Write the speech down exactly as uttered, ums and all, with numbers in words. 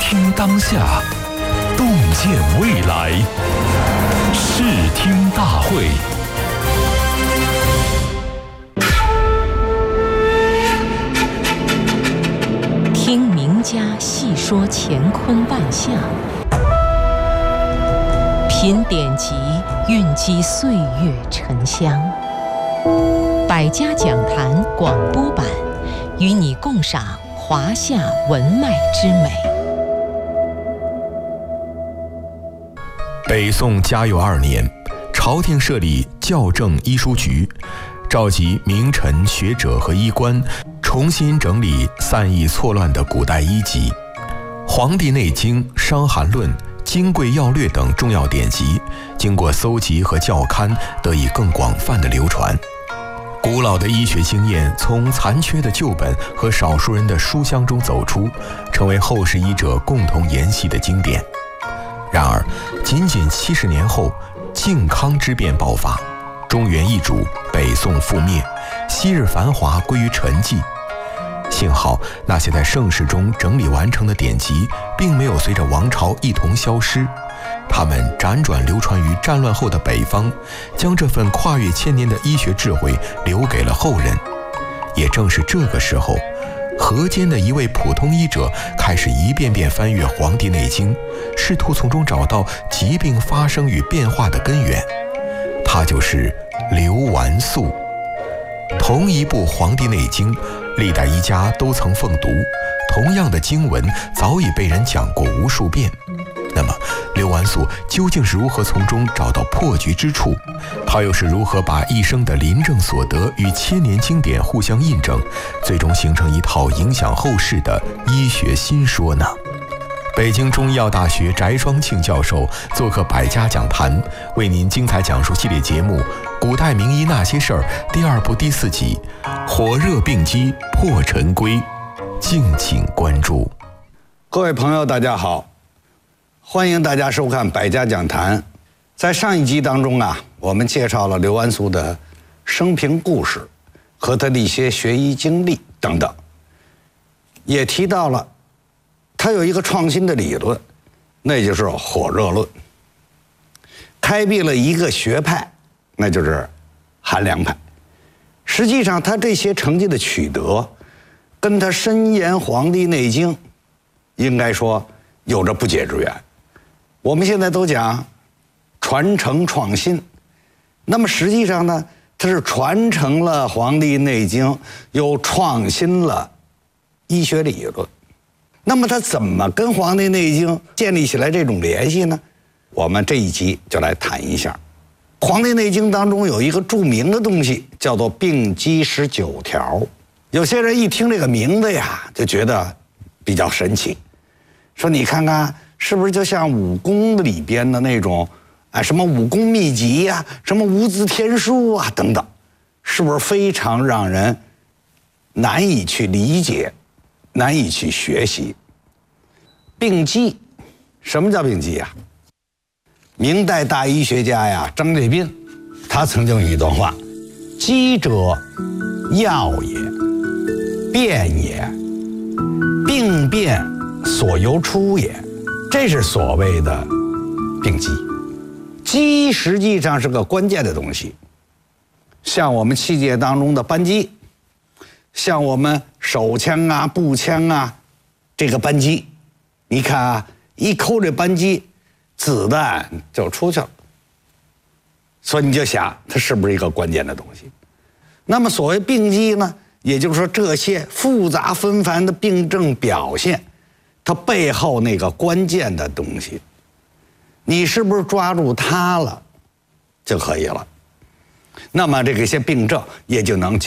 听当下，洞见未来。视听大会。 听名家细说乾坤万象，品典籍蕴积岁月沉香。百家讲坛广播版，与你共赏华夏文脉之美。 北宋嘉佑二年，朝廷设立校正医书局，召集名臣学者和医官，重新整理散佚错乱的古代医籍，《黄帝内经》《伤寒论》《金匮要略》等重要典籍，经过搜集和校勘，得以更广泛的流传。古老的医学经验从残缺的旧本和少数人的书香中走出，成为后世医者共同研习的经典。然而，仅仅七十年后，靖康之变爆发，中原易主，北宋覆灭，昔日繁华归于沉寂。幸好那些在盛世中整理完成的典籍，并没有随着王朝一同消失，他们辗转流传于战乱后的北方，将这份跨越千年的医学智慧留给了后人。也正是这个时候，河间的一位普通医者开始一遍遍翻阅《黄帝内经》，试图从中找到疾病发生与变化的根源。他就是刘完素。同一部《黄帝内经》，历代医家都曾奉读，同样的经文早已被人讲过无数遍。那么，刘完素究竟是如何从中找到破局之处？他又是如何把一生的临证所得与千年经典互相印证，最终形成一套影响后世的医学新说呢？北京中医药大学翟双庆教授做客百家讲坛，为您精彩讲述系列节目《古代名医那些事儿》第二部第四集《火热病机破陈规》，敬请关注。 各位朋友，大家好，欢迎大家收看百家讲坛。在上一集当中啊，我们介绍了刘完素的生平故事和他的一些学医经历等等，也提到了他有一个创新的理论，那就是火热论，开辟了一个学派，那就是寒凉派。实际上他这些成绩的取得，跟他深研《黄帝内经》应该说有着不解之缘。我们现在都讲传承创新，那么实际上呢，它是传承了《黄帝内经》，又创新了医学理论。那么它怎么跟《黄帝内经》建立起来这种联系呢？我们这一集就来谈一下。《黄帝内经》当中有一个著名的东西，叫做病机十九条。有些人一听这个名字呀，就觉得比较神奇，说你看看是不是就像武功里边的那种啊，什么武功秘籍呀、啊，什么无字天书啊等等，是不是非常让人难以去理解，难以去学习？病机，什么叫病机呀？明代大医学家呀，张烈宾，他曾经有一段话：机者，要也，变也，病变所由出也。这是所谓的病机。机实际上是个关键的东西，像我们器械当中的扳机，像我们手枪啊、步枪啊，这个扳机，你看啊，一抠这扳机，子弹就出去了。所以你就想，它是不是一个关键的东西？那么所谓病机呢，也就是说这些复杂纷繁的病症表现，它背后那个关键的东西，你是不是抓住它了就可以了？那么这个些病症也就能